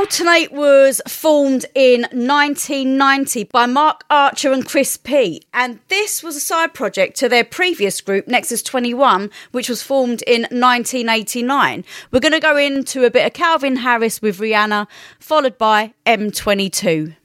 Alternate was formed in 1990 by Mark Archer and Chris P, and this was a side project to their previous group, Nexus 21, which was formed in 1989. We're going to go into a bit of Calvin Harris with Rihanna, followed by M22.